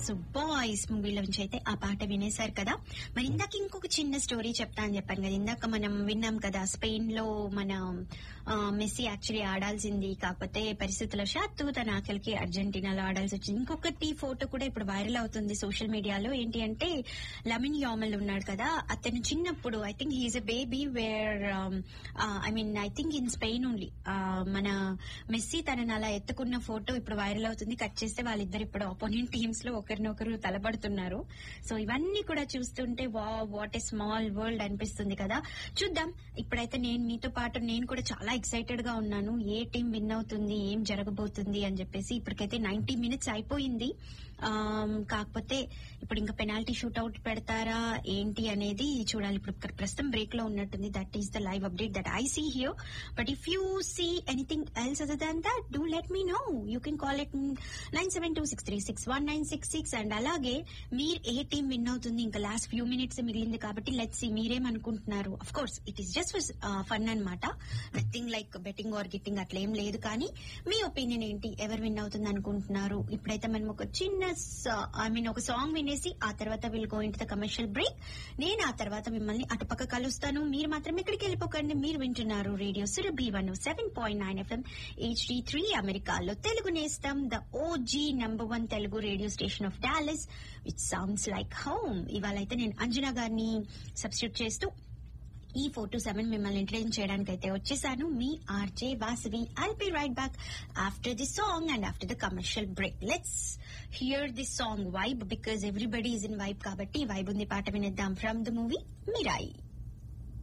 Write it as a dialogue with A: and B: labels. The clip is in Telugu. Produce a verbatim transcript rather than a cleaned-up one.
A: సో బాయ్స్ మూవీలోంచి అయితే ఆ పాట వినేశారు కదా. మరి ఇందాక ఇంకొక చిన్న స్టోరీ చెప్తా అని చెప్పాను కదా. ఇందాక మనం విన్నాం కదా, స్పెయిన్ లో మన మెస్సీ యాక్చువల్లీ ఆడాల్సింది, కాకపోతే పరిస్థితుల శాత్తు తన ఆఖరికి అర్జెంటీనాలో ఆడాల్సి వచ్చింది. ఇంకొకటి ఫోటో కూడా ఇప్పుడు వైరల్ అవుతుంది సోషల్ మీడియాలో. ఏంటి అంటే లమిన్ యామల్ ఉన్నాడు కదా, అతను చిన్నప్పుడు I think he's a baby where I mean I think in Spain only మన మెస్సీ తనని అలా ఎత్తుకున్న ఫోటో ఇప్పుడు వైరల్ అవుతుంది. కట్ చేస్తే వాళ్ళిద్దరు ఇప్పుడు ఆపోనెంట్ టీమ్స్ లో ఒకరినొకరు తలబడుతున్నారు. సో ఇవన్నీ కూడా చూస్తుంటే వా వాట్ ఏ స్మాల్ వరల్డ్ అనిపిస్తుంది కదా. చూద్దాం. ఇప్పుడైతే నేను మీతో పాటు నేను కూడా చాలా ఎక్సైటెడ్ గా ఉన్నాను. ఏ టీం విన్ అవుతుంది, ఏం జరగబోతుంది అని చెప్పేసి. ఇప్పటికైతే నైన్టీ మినిట్స్ అయిపోయింది. కాకపోతే ఇప్పుడు ఇంకా పెనాల్టీ షూట్అవుట్ పెడతారా ఏంటి అనేది చూడాలి. ఇప్పుడు ప్రస్తుతం బ్రేక్ లో ఉన్నట్టుంది. That is the live update that I see here. But if you see anything else other than that, do let me no. You can call it nine seven two six three six one nine six six. And అలాగే మీరు ఏ టీం విన్ అవుతుంది, ఇంకా లాస్ట్ ఫ్యూ మినిట్స్ మిగిలింది కాబట్టి లెట్స్ సీ మీరేమనుకుంటున్నారు. Of course it is just fun అనమాట, నథింగ్ లైక్ బెట్టింగ్ ఆర్ గిట్టింగ్ అట్లా ఏం లేదు. కానీ మీ ఒపీనియన్ ఏంటి, ఎవరు విన్ అవుతుంది అనుకుంటున్నారు? ఇప్పుడైతే మనం ఒక చిన్న ఐ మీన్ ఒక సాంగ్ వినేసి ఆ తర్వాత will go into the commercial break. నేను ఆ తర్వాత మిమ్మల్ని అటుపక్క కలుస్తాను. మీరు మాత్రం ఇక్కడికి వెళ్ళిపోకండి. మీరు వింటున్నారు radio Surabhi one seven point nine FM HD three, అమెరికాలో తెలుగు నేస్తం, the OG number one Telugu radio station of Dallas, which sounds like home. ఇవాళ అయితే నేను అంజనా గారిని సబ్స్టిట్యూట్ చేస్తూ ఈ ఫోర్ టు సెవెన్ మిమ్మల్ని ఎంటర్టైన్ చేయడానికి అయితే వచ్చేసాను. మీ RJ Vasavi. I'll be right back after the song and after the commercial break. Let's hear the song vibe, because everybody is in vibe కాబట్టి వైబ్ ఉంది. పాట వినేద్దాం ఫ్రమ్ ద మూవీ మిరాయి.